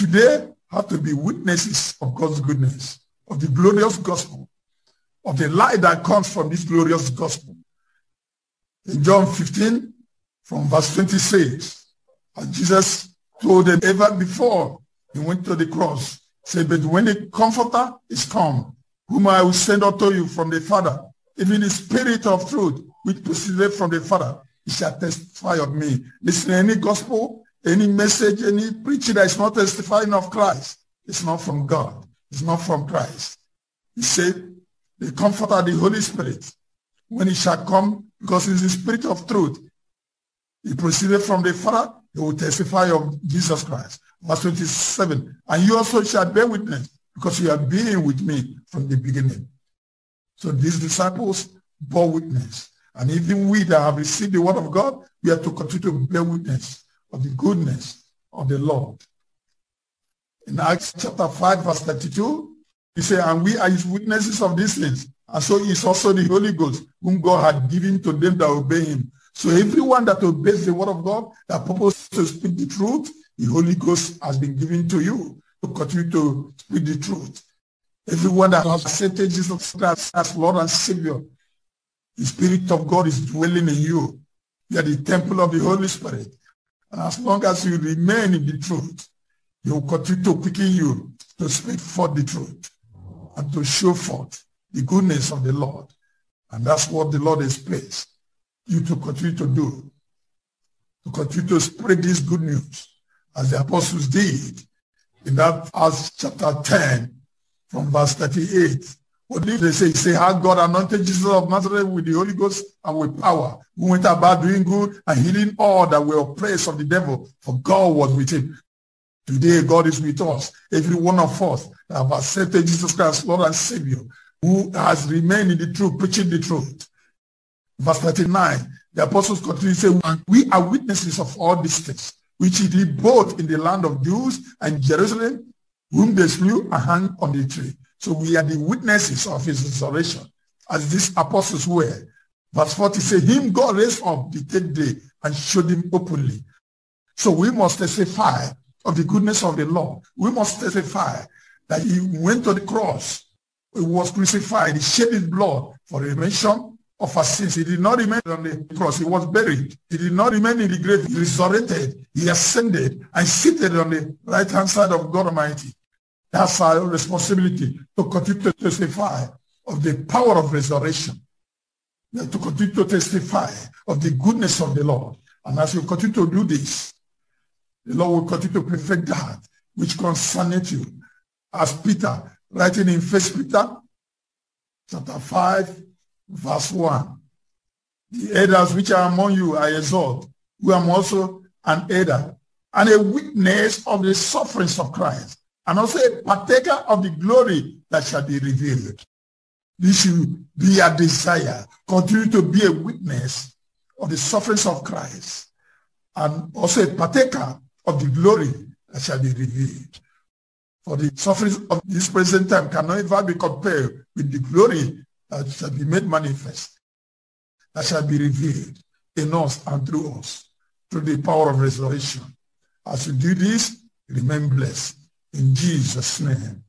today have to be witnesses of God's goodness, of the glorious gospel, of the light that comes from this glorious gospel. In John 15, from verse 26, as Jesus told them ever before he went to the cross, said, but when the Comforter is come, whom I will send unto you from the Father, even the Spirit of truth, which proceeded from the Father, he shall testify of me. Listen, any gospel, any message, any preaching that is not testifying of Christ, it's not from God. It's not from Christ. He said, the Comforter, the Holy Spirit, when he shall come, because it's the Spirit of truth, he proceeded from the Father, he will testify of Jesus Christ. Verse 27, and you also shall bear witness, because you have been with me from the beginning. So these disciples bore witness. And even we that have received the word of God, we have to continue to bear witness of the goodness of the Lord. In Acts chapter 5, verse 32, he said, and we are his witnesses of these things. And so is also the Holy Ghost, whom God had given to them that obey him. So everyone that obeys the word of God, that purposes to speak the truth, the Holy Ghost has been given to you to continue to speak the truth. Everyone that has accepted Jesus Christ as Lord and Savior, the Spirit of God is dwelling in you. You are the temple of the Holy Spirit. And as long as you remain in the truth, he will continue to quicken you to speak forth the truth and to show forth the goodness of the Lord. And that's what the Lord expects you to continue to do, to continue to spread this good news as the apostles did in that Acts chapter 10 from verse 38. What did they say? Say how God anointed Jesus of Nazareth with the Holy Ghost and with power, who went about doing good and healing all that were oppressed of the devil, for God was with him. Today, God is with us. Every one of us that have accepted Jesus Christ, Lord and Savior, who has remained in the truth, preaching the truth. Verse 39, the apostles continue to say, and we are witnesses of all these things, which he did both in the land of Jews and Jerusalem, whom they slew and hung on the tree. So we are the witnesses of his resurrection, as these apostles were. Verse 40 says, him God raised up the third day and showed him openly. So we must testify of the goodness of the Lord. We must testify that he went to the cross, he was crucified, he shed his blood for the remission of our sins. He did not remain on the cross, he was buried. He did not remain in the grave, he resurrected, he ascended and seated on the right hand side of God Almighty. That's our responsibility, to continue to testify of the power of resurrection, to continue to testify of the goodness of the Lord. And as you continue to do this, the Lord will continue to perfect that which concerneth you. As Peter, writing in 1 Peter chapter 5, verse 1, the elders which are among you I exhort, who am also an elder and a witness of the sufferings of Christ, and also a partaker of the glory that shall be revealed. This should be a desire. Continue to be a witness of the sufferings of Christ, and also a partaker of the glory that shall be revealed. For the sufferings of this present time cannot ever be compared with the glory that shall be made manifest, that shall be revealed in us and through us, through the power of resurrection. As you do this, remain blessed. In Jesus' name.